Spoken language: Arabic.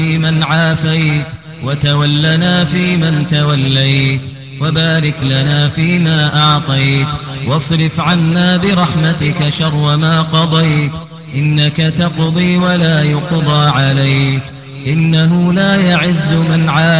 فيمن عافيت وتولنا فيمن توليت وبارك لنا فيما أعطيت واصرف عنا برحمتك شر ما قضيت إنك تقضي ولا يقضى عليك إنه لا يعز من عافيت